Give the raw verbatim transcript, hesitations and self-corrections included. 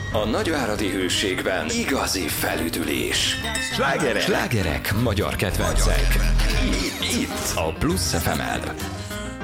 A nagyváradi Hőségben igazi felüdülés. Slágerek, Slágerek, magyar kedvencek. Itt, itt a Plusz ef em-el.